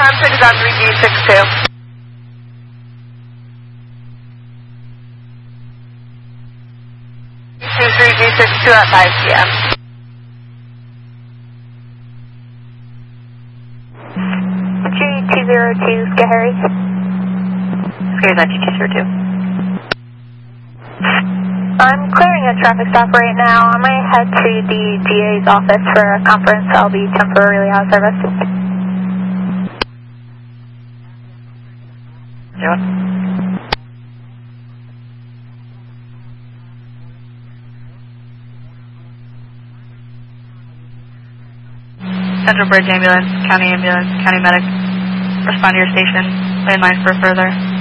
Conflict is on 3G62. 3G62 at 5 p.m. G202, Harry. Scary's on G202. I'm clearing a traffic stop right now. I might head to the DA's office for a conference. I'll be temporarily out of service. Yeah. Central Bridge Ambulance, County Medic. Respond to your station. Landline for further.